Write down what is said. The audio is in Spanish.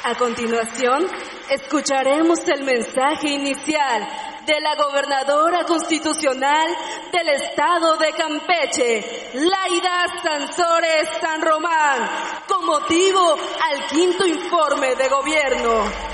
A continuación, escucharemos el mensaje inicial de la gobernadora constitucional del estado de Campeche, Laida Sansores San Román, con motivo al 5º informe de gobierno.